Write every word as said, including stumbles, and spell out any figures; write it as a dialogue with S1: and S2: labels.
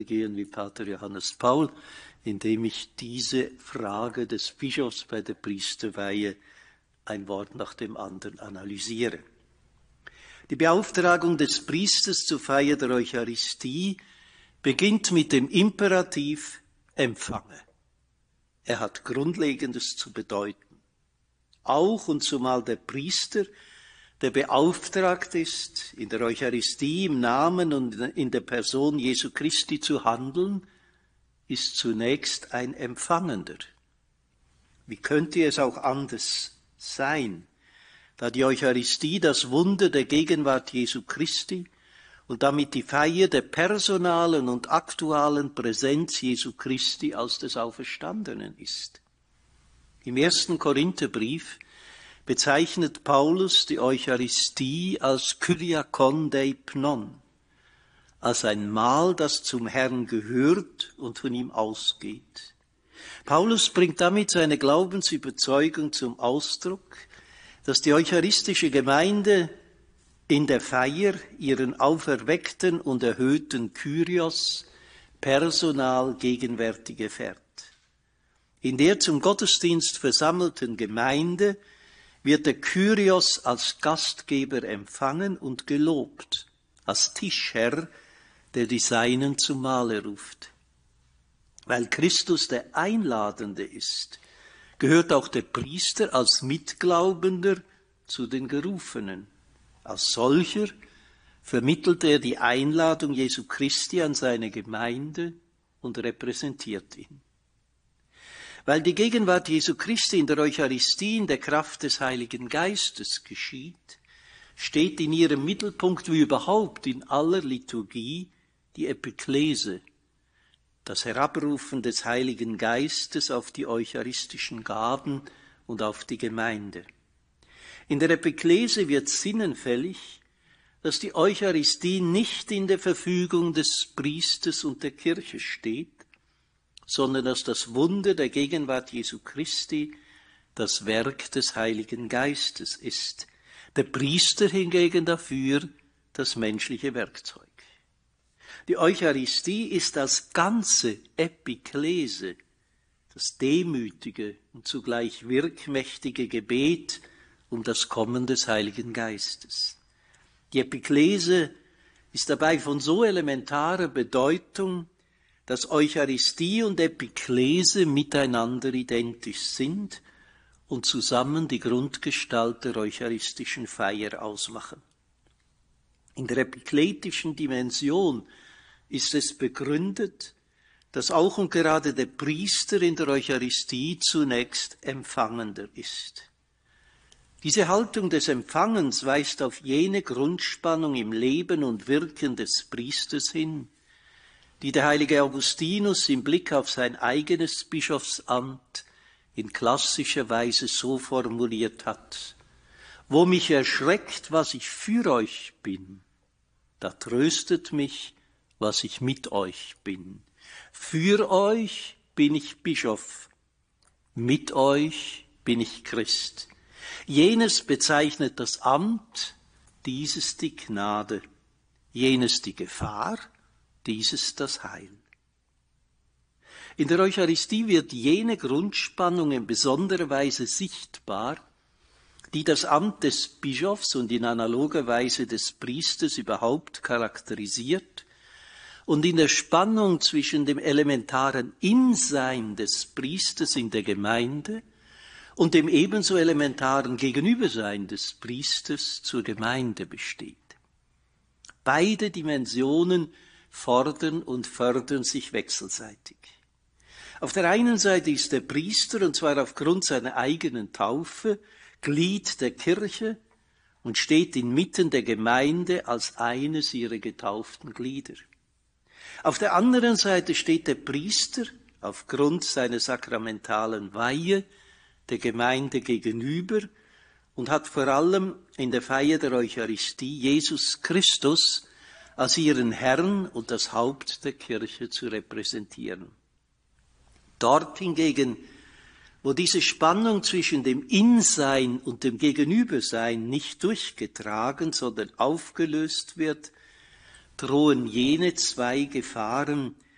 S1: gehen wie Pater Johannes Paul, indem ich diese Frage des Bischofs bei der Priesterweihe ein Wort nach dem anderen analysiere. Die Beauftragung des Priesters zur Feier der Eucharistie beginnt mit dem Imperativ empfange. Er hat Grundlegendes zu bedeuten. Auch und zumal der Priester, der beauftragt ist, in der Eucharistie im Namen und in der Person Jesu Christi zu handeln, ist zunächst ein Empfangender. Wie könnte es auch anders sein, da die Eucharistie das Wunder der Gegenwart Jesu Christi und damit die Feier der personalen und aktualen Präsenz Jesu Christi als des Auferstandenen ist. Im ersten Korintherbrief bezeichnet Paulus die Eucharistie als Kyriakon deipnon, als ein Mahl, das zum Herrn gehört und von ihm ausgeht. Paulus bringt damit seine Glaubensüberzeugung zum Ausdruck, dass die eucharistische Gemeinde in der Feier ihren auferweckten und erhöhten Kyrios personal gegenwärtig erfährt. In der zum Gottesdienst versammelten Gemeinde wird der Kyrios als Gastgeber empfangen und gelobt, als Tischherr, der die Seinen zum Mahle ruft. Weil Christus der Einladende ist, gehört auch der Priester als Mitglaubender zu den Gerufenen. Als solcher vermittelt er die Einladung Jesu Christi an seine Gemeinde und repräsentiert ihn. Weil die Gegenwart Jesu Christi in der Eucharistie in der Kraft des Heiligen Geistes geschieht, steht in ihrem Mittelpunkt wie überhaupt in aller Liturgie die Epiklese, das Herabrufen des Heiligen Geistes auf die eucharistischen Gaben und auf die Gemeinde. In der Epiklese wird sinnenfällig, dass die Eucharistie nicht in der Verfügung des Priesters und der Kirche steht, sondern dass das Wunder der Gegenwart Jesu Christi das Werk des Heiligen Geistes ist. Der Priester hingegen dafür das menschliche Werkzeug. Die Eucharistie ist das ganze Epiklese, das demütige und zugleich wirkmächtige Gebet um das Kommen des Heiligen Geistes. Die Epiklese ist dabei von so elementarer Bedeutung, dass Eucharistie und Epiklese miteinander identisch sind und zusammen die Grundgestalt der eucharistischen Feier ausmachen. In der epikletischen Dimension ist es begründet, dass auch und gerade der Priester in der Eucharistie zunächst Empfangender ist. Diese Haltung des Empfangens weist auf jene Grundspannung im Leben und Wirken des Priesters hin, die der heilige Augustinus im Blick auf sein eigenes Bischofsamt in klassischer Weise so formuliert hat: Wo mich erschreckt, was ich für euch bin, da tröstet mich, was ich mit euch bin. Für euch bin ich Bischof, mit euch bin ich Christ. Jenes bezeichnet das Amt, dieses die Gnade, jenes die Gefahr, dieses das Heil. In der Eucharistie wird jene Grundspannung in besonderer Weise sichtbar, die das Amt des Bischofs und in analoger Weise des Priesters überhaupt charakterisiert und in der Spannung zwischen dem elementaren Insein des Priesters in der Gemeinde und dem ebenso elementaren Gegenübersein des Priesters zur Gemeinde besteht. Beide Dimensionen fordern und fördern sich wechselseitig. Auf der einen Seite ist der Priester, und zwar aufgrund seiner eigenen Taufe, Glied der Kirche und steht inmitten der Gemeinde als eines ihrer getauften Glieder. Auf der anderen Seite steht der Priester aufgrund seiner sakramentalen Weihe der Gemeinde gegenüber und hat vor allem in der Feier der Eucharistie Jesus Christus als ihren Herrn und das Haupt der Kirche zu repräsentieren. Dort hingegen, wo diese Spannung zwischen dem Insein und dem Gegenübersein nicht durchgetragen, sondern aufgelöst wird, drohen jene zwei Gefahren,